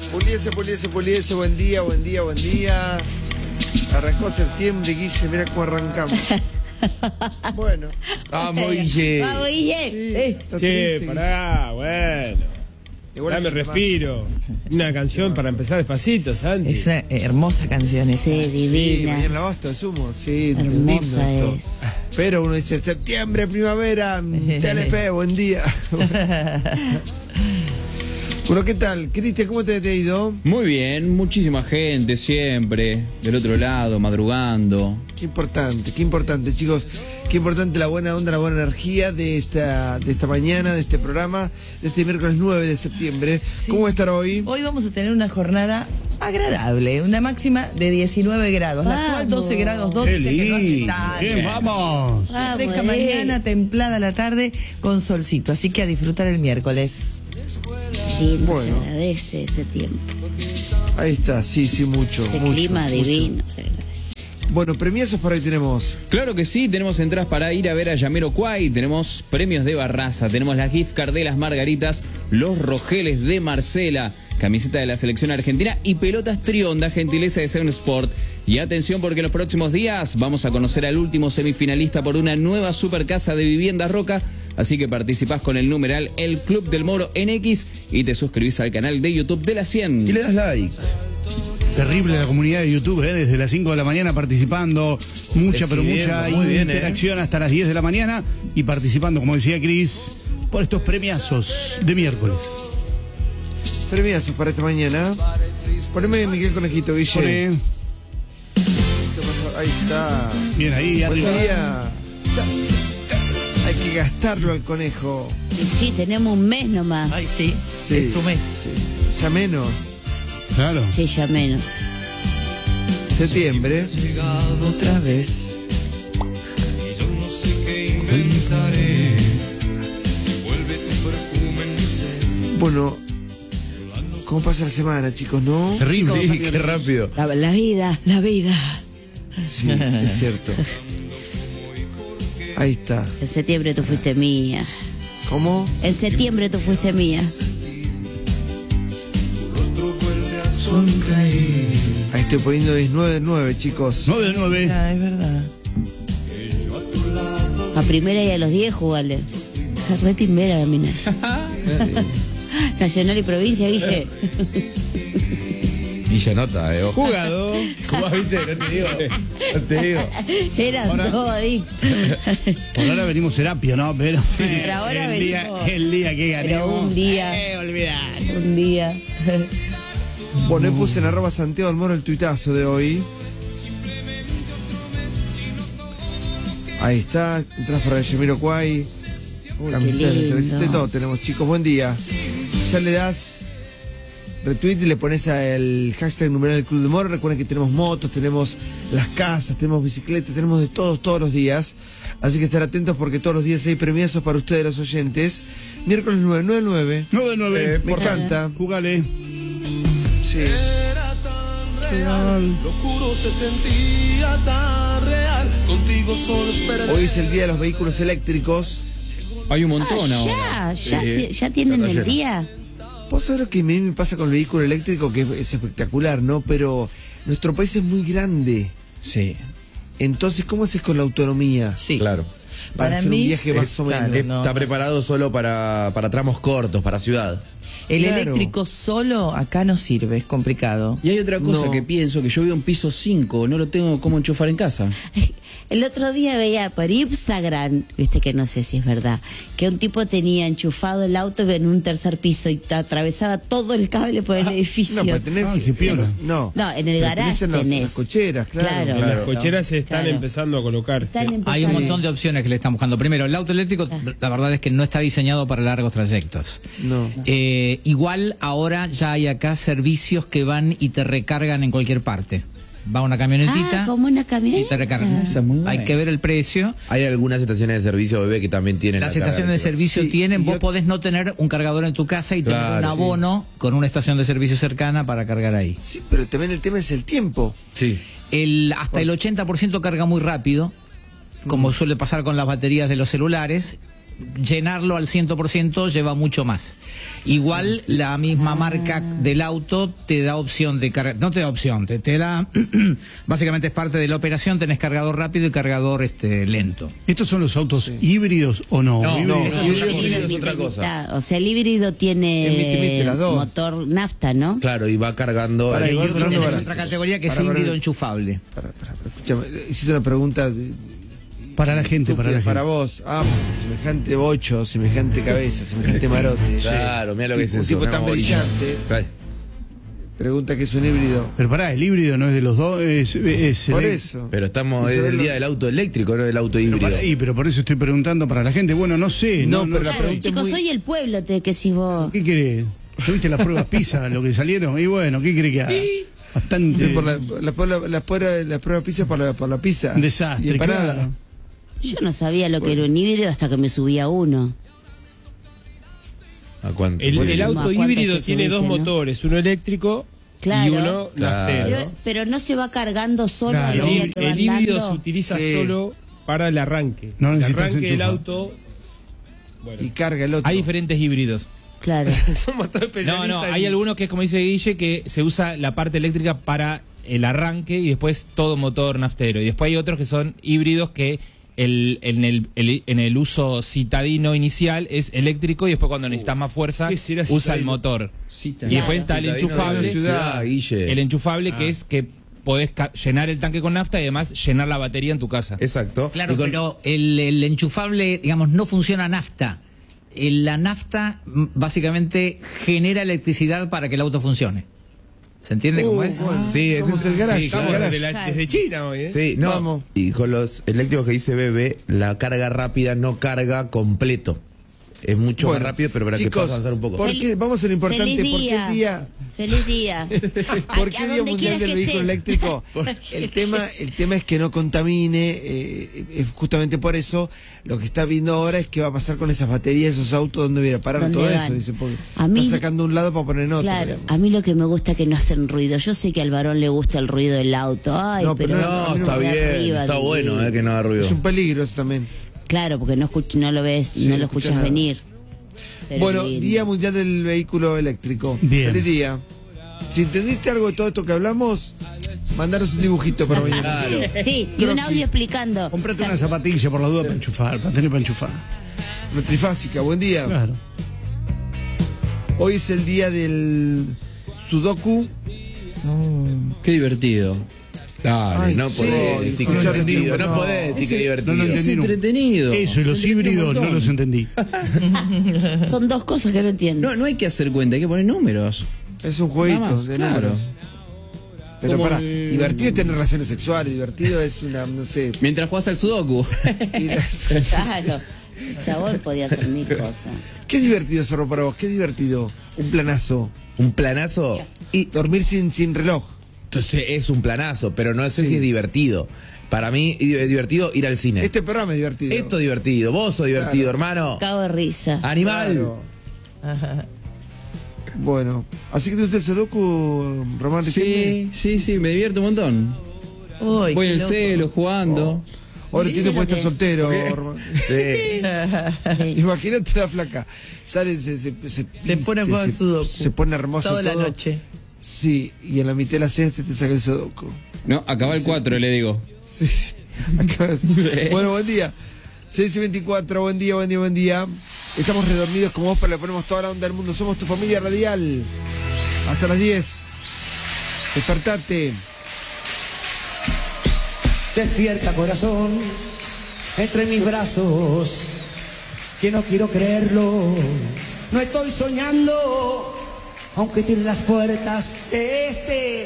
Puliese, buen día. Arrancó septiembre, Guille, mira cómo arrancamos. Bueno. Vamos, Guille. Vamos, Guille. Che, pará, bueno. Igual Dame respiro. Una canción para empezar despacito, Santi. Esa hermosa canción esa. Sí, Sí, divina. mañana en agosto, sumo, sí. Hermosa lindo esto. es. Pero uno dice, septiembre, primavera, Telefe, buen día. Bueno, ¿qué tal? Cristian, ¿cómo te ha ido? Muy bien, muchísima gente siempre, del otro lado, madrugando. Qué importante, chicos. Qué importante la buena onda, la buena energía de esta mañana, de este programa, de este miércoles 9 de septiembre. Sí. ¿Cómo va a estar hoy? Hoy vamos a tener una jornada agradable, una máxima de 19 grados. La actual Vamos. 12 grados 12, que no hace tanto. Bien, vamos. Fresca mañana, templada la tarde, con solcito. Así que a disfrutar el miércoles. Lindo, Bueno. se agradece ese tiempo. Ahí está, sí, mucho. Ese mucho, clima mucho. divino, se agradece. Bueno, premiazos por ahí tenemos. Claro que sí, tenemos entradas para ir a ver a Jamiroquai, tenemos premios de Barraza, tenemos las gift card de las Margaritas, los rogeles de Marcela, camiseta de la selección argentina y pelotas Trionda, gentileza de Seven Sport. Y atención porque en los próximos días vamos a conocer al último semifinalista por una nueva super casa de vivienda Roca, así que participás con el numeral El Club del Moro en X y te suscribís al canal de YouTube de la 100. Y le das like. Terrible la comunidad de YouTube, desde las 5 de la mañana participando, mucha Muy bien, interacción hasta las 10 de la mañana y participando, como decía Cris, por estos premiazos de miércoles. Premiazos para esta mañana. Poneme Miguel Conejito, Guille. Pone, Ahí está. bien ahí, Buen arriba. día. Hay que gastarlo al conejo. Y sí, tenemos un mes nomás. Ay, sí, Sí, es su mes. sí. Ya menos. Claro. Sí, ya menos. Septiembre. Otra vez. Bueno, ¿cómo pasa la semana, chicos, no? Terrible. Sí, qué rápido. La vida. Sí, es cierto. Ahí está. En septiembre tú fuiste mía. ¿Cómo? En septiembre tú fuiste mía. Ahí estoy poniendo 19 de 9, chicos. 9 de 9. Ah, es verdad. A primera y a los 10 jugale. Re timbera la mina. Nacional y provincia, Guille. Guille anota, ojo. Jugado. ¿Cómo viste? No te digo. Eran dos ahí. Por ahora venimos Serapio, ¿no? Pero, Pero ahora el día, venimos. el día que ganemos. Pero un día. Olvidar. Un día. Bueno, puse en @ Santiago del Moro el tuitazo de hoy. Ahí está, entras para Jamiroquai. Camiseta de la selección, de todo tenemos, chicos. Buen día. Ya le das retweet y le pones el hashtag numeral del Club del Moro. Recuerden que tenemos motos, tenemos las casas, tenemos bicicletas, tenemos de todos los días. Así que estar atentos porque todos los días hay premiazos para ustedes, los oyentes. Miércoles 9 de 9. 9 de 9. Me encanta. Júgale. Sí. Era tan real, lo juro, se sentía tan real. Contigo solo esperé. Hoy es el día de los vehículos eléctricos. Hay un montón ahora. Ya tienen el día. Vos sabés lo que a mí me pasa con el vehículo eléctrico, que es espectacular, ¿no? Pero nuestro país es muy grande. Sí. Entonces, ¿cómo haces con la autonomía? Sí. Claro. Para Para hacer mí, un viaje más o claro, menos. no. Está preparado solo para tramos cortos, para ciudad. El Claro. eléctrico solo acá no sirve, es complicado. Y hay otra cosa No. que pienso, que yo vivo en piso 5, no lo tengo cómo enchufar en casa. El otro día veía por Instagram, viste que no sé si es verdad, que un tipo tenía enchufado el auto en un tercer piso y atravesaba todo el cable por el edificio. No, pero tenés. Ay, qué piola. No. No, en el Pero garage en las tenés. cocheras, claro. En las cocheras se están Claro. empezando a colocar. Están sí. empezando. Hay un montón de opciones que le están buscando. Primero, el auto eléctrico, la verdad es que no está diseñado para largos trayectos. No. Igual ahora ya hay acá servicios que van y te recargan en cualquier parte. Va una camionetita como una y camioneta. te recargan. Esa es muy buena. Hay que ver el precio. Hay algunas estaciones de servicio, bebé, que también tienen Las la carga estaciones de eléctrica. servicio Sí, tienen, y vos yo- podés no tener un cargador en tu casa y tener Claro, un sí. abono con una estación de servicio cercana para cargar ahí. Sí, pero también el tema es el tiempo. Sí. Hasta el 80% carga muy rápido, como suele pasar con las baterías de los celulares, llenarlo al 100% lleva mucho más. Igual la misma marca del auto te da opción de cargar, no te da opción, te da básicamente es parte de la operación, tenés cargador rápido y cargador lento. ¿Estos son los autos híbridos o no? No, Híbridos. híbrido es otra cosa. O sea, el híbrido tiene las dos. motor nafta, ¿no? Claro, y va cargando. Para, ahí. igual, Fernando, Tenés para- otra categoría que es para- híbrido enchufable. Escúchame, hiciste una pregunta Para la gente, para la gente. para vos. Semejante bocho, semejante cabeza, semejante marote. Claro, mira lo que es Un eso. tipo una tan movilla. brillante. Pregunta que es un híbrido. Pero pará, el híbrido no es de los dos, Por el- eso. Pero estamos Y desde sobre el lo- día del auto eléctrico, no del auto híbrido. Pero por eso estoy preguntando para la gente. Bueno, no sé. No, pero la Claro, pregunta es chicos, muy- soy el pueblo, te que si vos. ¿Qué querés? ¿Tuviste las pruebas PISA, lo que salieron? Y bueno, ¿qué querés que haga? Bastante. Por la prueba pizza por la pizza. Un desastre, Y empanada. claro. Yo no sabía lo que era un híbrido hasta que me subí a uno. ¿A cuánto? El ¿A auto cuánto híbrido te tiene subiste, dos no? motores, uno eléctrico Claro. y uno naftero. Pero no se va cargando solo Claro. a medida que va El híbrido andando. se utiliza Sí. solo para el arranque. No el necesitas arranque del enchufar. auto. Bueno, Y carga el otro. hay diferentes híbridos. Claro. Somos todos No, especialistas. no, en- hay algunos que es como dice Guille, que se usa la parte eléctrica para el arranque y después todo motor naftero. Y después hay otros que son híbridos que en el uso citadino inicial es eléctrico y después cuando necesitas más fuerza ¿Qué será usa el citadino? motor. Claro. Y después está el Citadino de la enchufable. ciudad, Guille. El enchufable que es que podés llenar el tanque con nafta y además llenar la batería en tu casa. Exacto. Claro, Y con- pero el enchufable, digamos, no funciona a nafta. La nafta básicamente genera electricidad para que el auto funcione. ¿Se entiende cómo es? Bueno, Sí, ese somos es- el garage. sí, Estamos claro. desde China hoy, ¿eh? Sí, no. Vamos. Y con los eléctricos que dice Bebe, la carga rápida no carga completo. Es mucho Bueno, más rápido, pero para que chicos, puedas avanzar un poco. ¿por qué? Vamos a lo importante. Feliz ¿Por qué día. el día? Feliz día. ¿Por qué A Día donde Mundial quieras del que Vehículo estés. Eléctrico? El tema es que no contamine. Es justamente por eso lo que está viendo ahora es qué va a pasar con esas baterías, esos autos, donde viene a parar ¿Dónde todo van? eso. Dice, porque A mí- está sacando un lado para poner en otro. Claro, digamos. a mí lo que me gusta es que no hacen ruido. Yo sé que al varón le gusta el ruido del auto. Ay, No, pero pero No, a mí está de bien, arriba, está de- bueno que no haga ruido. Es un peligro eso también. Claro, porque no lo ves, Sí, no lo no escucha escuchas nada. venir. Pero Bueno, lindo. Día Mundial del Vehículo Eléctrico. Bien. Feliz día. Si entendiste algo de todo esto que hablamos, mandaros un dibujito para mañana. Claro. Sí, y un audio explicando. Comprate una zapatilla por la duda para enchufar, para tener para enchufar. Una trifásica, buen día. Claro. Hoy es el día del Sudoku. Qué divertido. Dale, Ay, no sí, podés decir que es escuchar divertido. el No tipo, podés decir que es divertido. No lo entendí. nunca. entretenido. Eso y los híbridos no los entendí. Son dos cosas que no entiendo. No hay que hacer cuenta, hay que poner números. Es un jueguito Nada más, de claro. números. Pero Como para, el- divertido es tener relaciones sexuales, divertido es una, no sé. Mientras jugás al Sudoku. Claro. El chabón podía hacer mil cosas. ¿Qué es divertido, Zorro, para vos? ¿Qué es divertido? Un planazo. Un planazo. Y dormir sin reloj. Entonces es un planazo, pero no sé si es divertido. Para mí es divertido ir al cine. Este programa es divertido. Esto es divertido. Vos sos divertido, hermano. Cago de risa. Animal. Claro. Bueno, así que te gusta el Sudoku, Román Riquelme? Sí, me divierto un montón. Uy, Voy qué en el loco. celo jugando. Ahora Sí, tiene sí, puesto lo que- soltero, Román. Sí. Imagínate la flaca. Sale, se pone a jugar al Sudoku. Se pone hermoso Toda la todo. noche. Sí, y en la mitad de la cesta te saca el Sudoku. No, acaba el 4, le digo. Sí, sí. Acabas. Bueno, buen día. 6:24, buen día. Estamos redormidos como vos, pero le ponemos toda la onda del mundo. Somos tu familia radial. Hasta las 10. Despertate. Despierta, corazón, entre mis brazos, que no quiero creerlo. No estoy soñando, aunque tiene las puertas de este